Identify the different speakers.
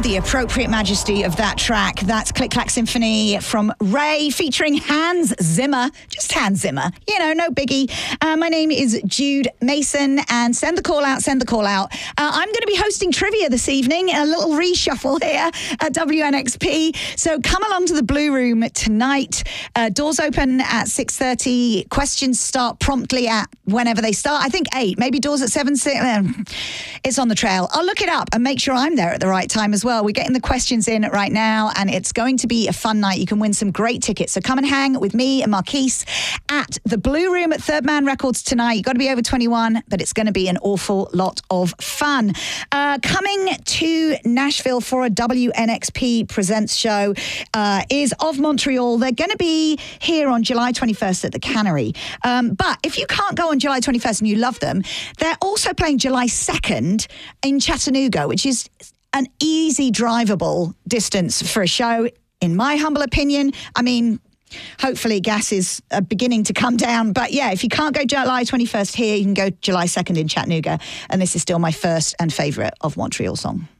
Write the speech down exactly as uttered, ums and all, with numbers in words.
Speaker 1: the appropriate majesty of that track. That's Click Clack Symphony from Ray featuring Hans Zimmer. Just Hans Zimmer. You know, no biggie. Uh, my name is Jude Mason, and send the call out, send the call out. Uh, I'm going to be hosting trivia this evening, a little reshuffle here at W N X P. So come along to the Blue Room tonight. Uh, doors open at six thirty. Questions start promptly at whenever they start. I think eight, maybe doors at seven. six, it's on the trail. I'll look it up and make sure I'm there at the right time as well. We're getting the questions in right now, and it's going to be a fun night. You can win some great tickets. So come and hang with me and Marquise at the Blue Room at Third Man Records tonight. You've got to be over twenty-one, but it's going to be an awful lot of fun. Uh, coming to Nashville for a W N X P Presents show uh, is Of Montreal. They're going to be here on July twenty-first at the Cannery. Um, but if you can't go on July twenty-first and you love them, they're also playing July second in Chattanooga, which is an easy drivable distance for a show, in my humble opinion. I mean, hopefully gas is uh, beginning to come down. But yeah, if you can't go July twenty-first here, you can go July second in Chattanooga. And this is still my first and favourite Of Montreal song.